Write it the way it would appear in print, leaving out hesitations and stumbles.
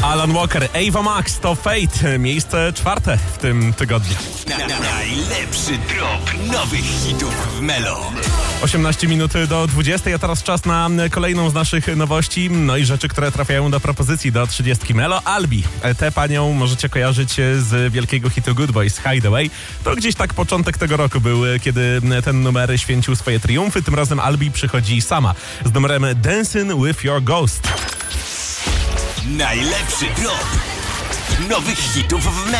Alan Walker, Ava Max to Fate. Miejsce 4 w tym tygodniu. Najlepszy drop nowych hitów w Melo. 18 minut do 20, a teraz czas na kolejną z naszych nowości. No i rzeczy, które trafiają do propozycji do 30 Melo. Albi. Tę panią możecie kojarzyć z wielkiego hitu Good Boys Hideaway. To gdzieś tak początek tego roku był, kiedy ten numer święcił swoje triumfy. Tym razem Albi przychodzi sama z numerem Dancing with Your Ghost. Najlepszy drop nowych hitów w Melo.